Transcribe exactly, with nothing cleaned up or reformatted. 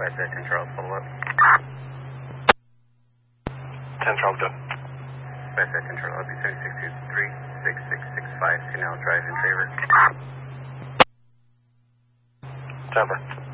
West side, ten Charles, follow up. ten Charles, good. West side, ten Charles, L B seven six two three six six six five, Canal Drive in favor. Tampa.